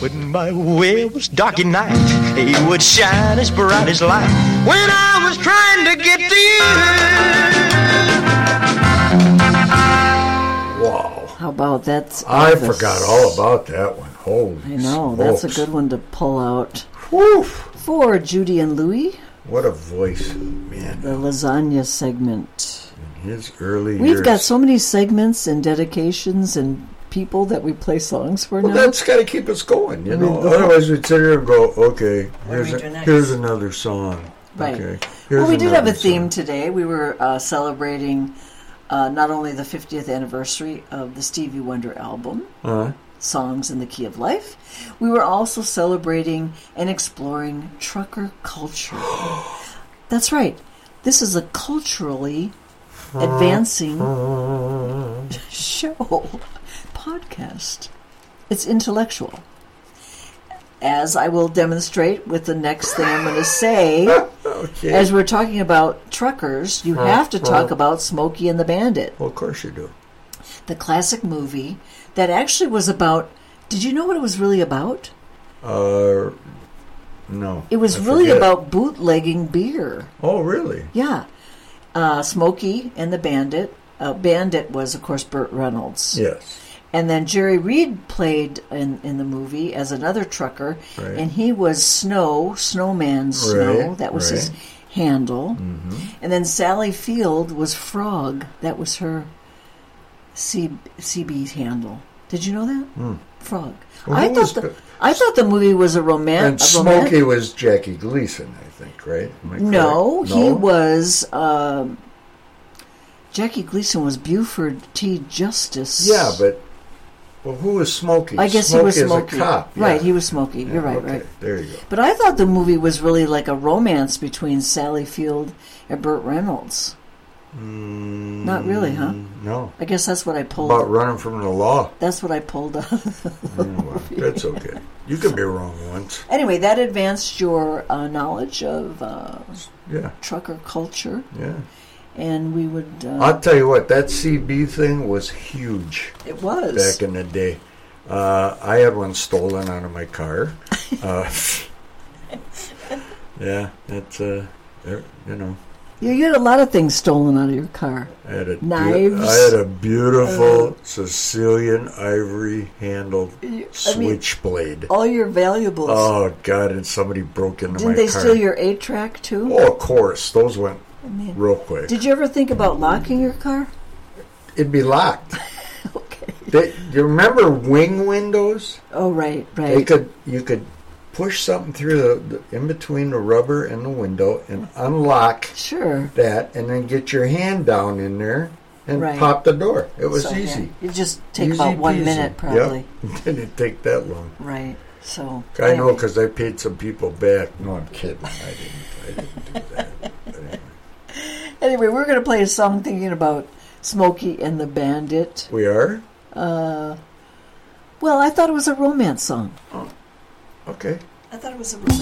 When my way was dark at night, he would shine as bright as light when I was trying to get to you. Wow. How about that? I forgot all about that one. Holy I know, smokes. that's a good one to pull out. Whew. For Judy and Louie, What a voice, man. the lasagna segment. In his early We've years. got so many segments and dedications and people that we play songs for Well, now. that's got to keep us going, you know. the- Otherwise, we'd sit here and go, okay, What do we do next? here's another song. Right. Okay. Well, we did have a another theme song. today. We were celebrating not only the 50th anniversary of the Stevie Wonder album, Songs in the Key of Life, we were also celebrating and exploring trucker culture. That's right. This is a culturally advancing show, podcast. It's intellectual. As I will demonstrate with the next thing I'm going to say, Okay. as we're talking about truckers, you have to talk about Smokey and the Bandit, Well, of course you do. the classic movie that actually was about. Did you know what it was really about? No. It was I really forget. about bootlegging beer. Oh, really? Yeah. Smokey and the Bandit. Bandit was, of course, Burt Reynolds. Yes. And then Jerry Reed played in the movie as another trucker, Right. and he was Snowman Snow. Right, That was his right. handle. And then Sally Field was Frog. That was her CB handle. Did you know that? Frog. Well, I who thought was I thought the movie was a And romantic. Smokey was Jackie Gleason, I think, right? Am I No, correct? he was. Jackie Gleason was Buford T. Justice. Yeah, but well, who was Smokey? I guess he was Smokey Smokey. is a cop. Right, yeah. he was Smokey. Yeah, You're right, okay, right. There you go. But I thought the movie was really like a romance between Sally Field and Burt Reynolds. Not really, huh? No. I guess that's what I pulled. About running from the law. That's what I pulled out. Well, that's okay. You can be wrong once. Anyway, that advanced your knowledge of Yeah, trucker culture, yeah. and we would. I'll tell you what, that CB thing was huge It was. back in the day. I had one stolen out of my car. Yeah, that's, you know. You had a lot of things stolen out of your car. I had a Knives. I had a beautiful Sicilian ivory handled mean, switchblade. All your valuables. Oh God! And somebody broke into Didn't my they car. steal your 8-track too? Oh, of course. Those went I mean, real quick. did you ever think about locking your car? It'd be locked. Okay. You remember wing windows? Oh, right. You could push something through the in between the rubber and the window and unlock Sure. that, and then get your hand down in there and Right. pop the door. It was So, easy. Yeah, it just take Easy about 1 peasy. minute, probably. Yep. Didn't take that long. Right. So. I know anyway. because I paid some people back. No, I'm kidding. I didn't do that. But anyway. Anyway, we're going to play a song thinking about Smokey and the Bandit. We are? Well, I thought it was a romance song. Okay. I thought it was a romance